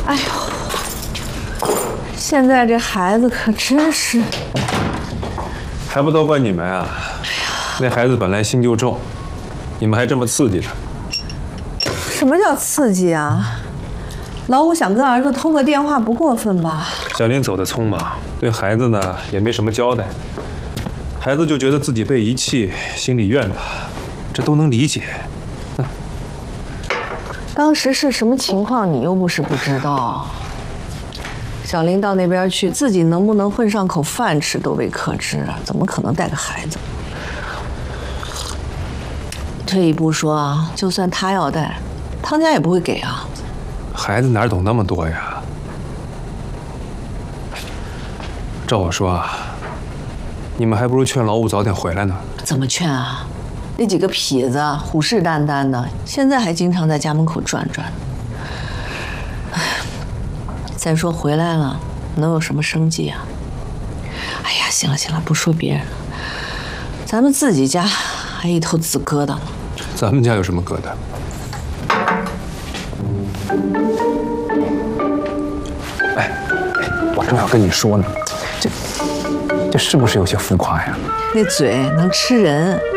哎呦，现在这孩子可真是…… 还不都怪你们啊！那孩子本来心就重，你们还这么刺激他。 什么叫刺激啊？老五想跟儿子通个电话不过分吧？ 小林走得匆忙，对孩子呢也没什么交代，孩子就觉得自己被遗弃，心里怨他，这都能理解。 当时是什么情况，你又不是不知道。小林到那边去，自己能不能混上口饭吃都未可知啊，怎么可能带个孩子？退一步说啊，就算他要带，汤家也不会给啊。 孩子哪懂那么多呀？照我说啊，你们还不如劝老五早点回来呢。 怎么劝啊？那几个痞子虎视眈眈的，现在还经常在家门口转转。再说回来了，能有什么生计啊？哎呀，行了行了，不说别人了，咱们自己家还一头紫疙瘩呢。 咱们家有什么疙瘩？ 哎，我正要跟你说呢，这是不是有些浮夸呀？ 那嘴能吃人。